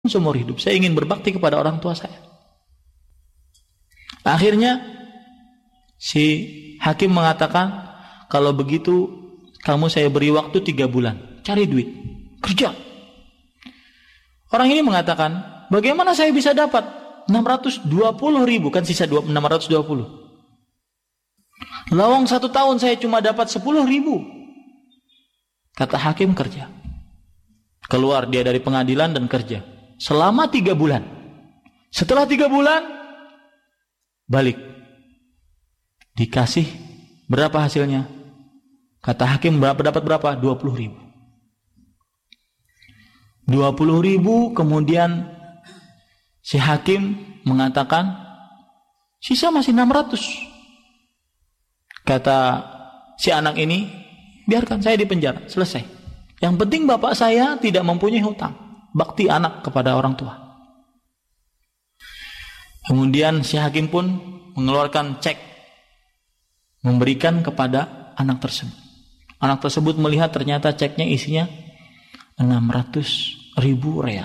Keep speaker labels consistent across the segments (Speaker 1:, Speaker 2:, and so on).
Speaker 1: seumur hidup. Saya ingin berbakti kepada orang tua saya. Akhirnya si hakim mengatakan, kalau begitu kamu saya beri waktu 3 bulan. Cari duit, kerja. Orang ini mengatakan, bagaimana saya bisa dapat 620 ribu, kan sisa 620. Lawang 1 tahun saya cuma dapat 10 ribu. Kata hakim, kerja. Keluar dia dari pengadilan dan kerja selama 3 bulan. Setelah 3 bulan balik, dikasih berapa hasilnya? Kata hakim, dapat berapa? 20 ribu. 20 ribu. Kemudian si hakim mengatakan sisa masih 600. Kata si anak ini, biarkan saya di penjara, selesai. Yang penting bapak saya tidak mempunyai hutang, bakti anak kepada orang tua. Kemudian si hakim pun mengeluarkan cek, memberikan kepada anak tersebut. Anak tersebut melihat ternyata ceknya isinya 600 ribu real.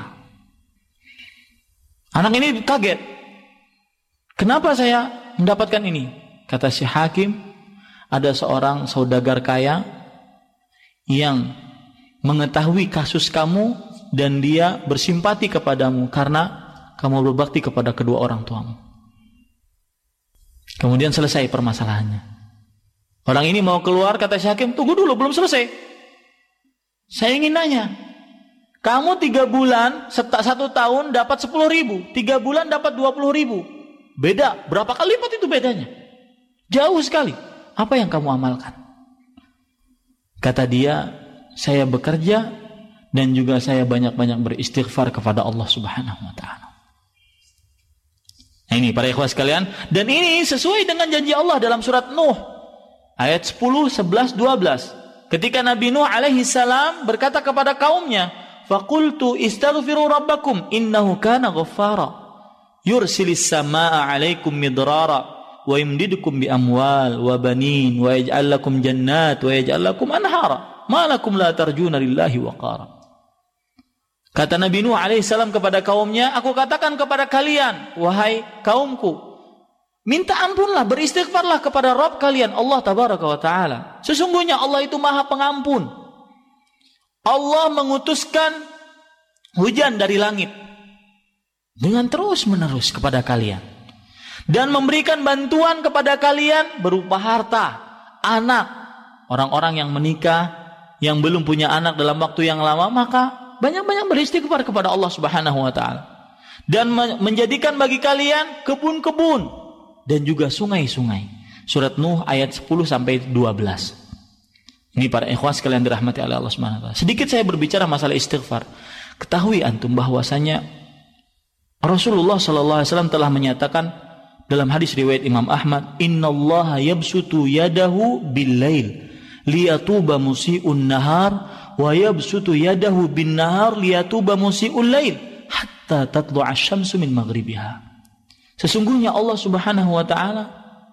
Speaker 1: Anak ini kaget. Kenapa saya mendapatkan ini? Kata si hakim, ada seorang saudagar kaya yang mengetahui kasus kamu dan dia bersimpati kepadamu karena kamu berbakti kepada kedua orang tuamu. Kemudian selesai permasalahannya. Orang ini mau keluar, kata si hakim, tunggu dulu, belum selesai. Saya ingin nanya, kamu 3 bulan, 1 tahun dapat 10 ribu, 3 bulan dapat 20 ribu. Beda, berapa kali lipat itu bedanya? Jauh sekali. Apa yang kamu amalkan? Kata dia, saya bekerja dan juga saya banyak-banyak beristighfar kepada Allah Subhanahu wa ta'ala. Nah, ini para ikhwah sekalian, dan ini sesuai dengan janji Allah dalam surat Nuh ayat 10, 11, 12. Ketika Nabi Nuh alaihi salam berkata kepada kaumnya, faqultu istaghfiru rabbakum innahu kana ghaffara yursilis samaa 'alaikum midrara wa yumdidukum bi amwal wa banin wa yaj'al lakum jannat wa yaj'al lakum anhara ma lakum la tarjuna lillahi waqara. Kata Nabi Nuh alaihi salam kepada kaumnya, aku katakan kepada kalian, wahai kaumku, minta ampunlah, beristighfarlah kepada Rabb kalian, Allah tabaraka wa ta'ala. Sesungguhnya Allah itu maha pengampun. Allah mengutuskan hujan dari langit dengan terus menerus kepada kalian, dan memberikan bantuan kepada kalian berupa harta, anak. Orang-orang yang menikah, yang belum punya anak dalam waktu yang lama, maka banyak-banyak beristighfar kepada Allah Subhanahu wa ta'ala. Dan menjadikan bagi kalian kebun-kebun dan juga sungai-sungai. Surat Nuh ayat 10 sampai 12. Ini para ikhwas sekalian dirahmati oleh Allah Subhanahu wa ta'ala. Sedikit saya berbicara masalah istighfar. Ketahui antum bahwasanya Rasulullah sallallahu alaihi wasallam telah menyatakan dalam hadis riwayat Imam Ahmad, innallaha yabsutu yadahu bil-lail liyatuba musii'un nahar wa yabsutu yadahu bin-nahar liyatuba musii'ul lail hatta tatlu'a asy-syamsu min maghribiha. Sesungguhnya Allah Subhanahu wa ta'ala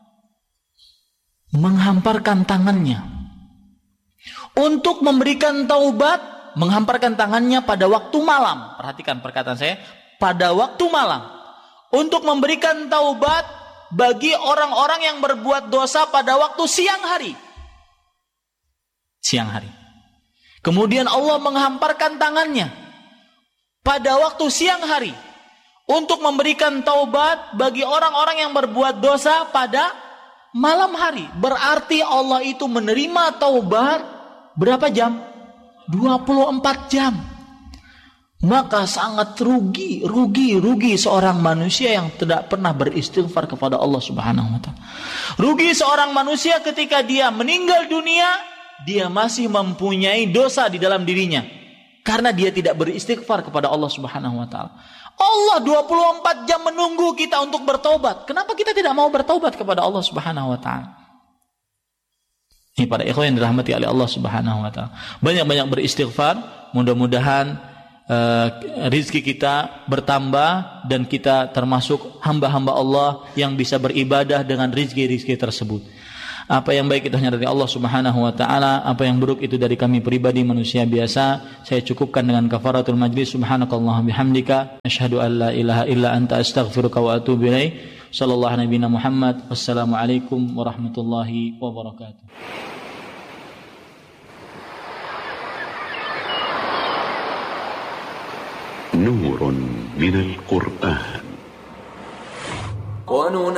Speaker 1: menghamparkan tangannya untuk memberikan taubat, menghamparkan tangannya pada waktu malam. Perhatikan perkataan saya, pada waktu malam, untuk memberikan taubat bagi orang-orang yang berbuat dosa pada waktu siang hari. Siang hari. Kemudian Allah menghamparkan tangannya pada waktu siang hari untuk memberikan taubat bagi orang-orang yang berbuat dosa pada malam hari. Berarti Allah itu menerima taubat berapa jam? 24 jam. Maka sangat rugi seorang manusia yang tidak pernah beristighfar kepada Allah Subhanahu wa ta'ala. Rugi seorang manusia ketika dia meninggal dunia, dia masih mempunyai dosa di dalam dirinya karena dia tidak beristighfar kepada Allah Subhanahu wa ta'ala. Allah 24 jam menunggu kita untuk bertobat. Kenapa kita tidak mau bertobat kepada Allah Subhanahu wa ta'ala? Ini para ikhwan yang dirahmati oleh Allah Subhanahu wa ta'ala. Banyak-banyak beristighfar, mudah-mudahan rizki kita bertambah dan kita termasuk hamba-hamba Allah yang bisa beribadah dengan rizki-rizki tersebut. Apa yang baik itu hanya dari Allah Subhanahu wa taala, apa yang buruk itu dari kami pribadi manusia biasa. Saya cukupkan dengan kafaratul majlis. Subhanakallah bihamdika asyhadu an la ilaha illa anta astaghfiruka wa atubu ilaik. Sallallahu alaihi Muhammad. Wassalamualaikum warahmatullahi wabarakatuh.
Speaker 2: نور من القرآن